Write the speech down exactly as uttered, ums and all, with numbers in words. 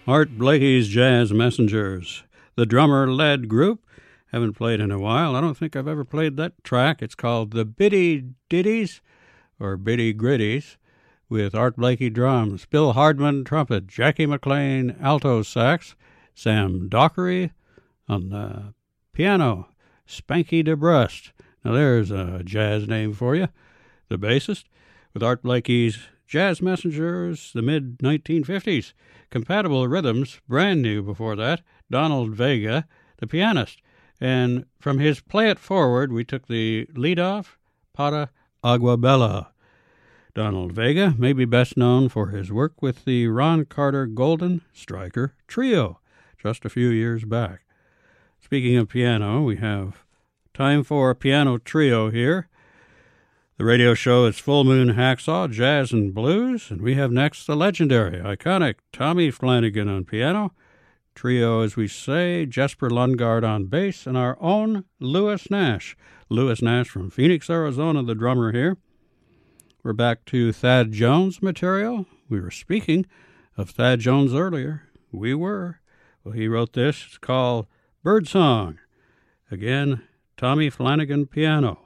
Art Blakey's Jazz Messengers, the drummer-led group. Haven't played in a while. I don't think I've ever played that track. It's called the Biddy Ditties, or Biddy Gritties, with Art Blakey drums, Bill Hardman trumpet, Jackie McLean alto sax, Sam Dockery on the piano, Spanky DeBrust. Now there's a jazz name for you. The bassist, with Art Blakey's Jazz Messengers, the mid nineteen fifties. Compatible Rhythms, brand new before that, Donald Vega, the pianist. And from his Play It Forward, we took the lead off, Para Agua Bella. Donald Vega may be best known for his work with the Ron Carter Golden Striker Trio just a few years back. Speaking of piano, we have time for a piano trio here. The radio show is Full Moon Hacksaw, Jazz and Blues, and we have next the legendary, iconic Tommy Flanagan on piano, trio, as we say, Jesper Lundgaard on bass, and our own Louis Nash. Louis Nash from Phoenix, Arizona, the drummer here. We're back to Thad Jones material. We were speaking of Thad Jones earlier. We were. Well, he wrote this. It's called Birdsong. Again, Tommy Flanagan piano.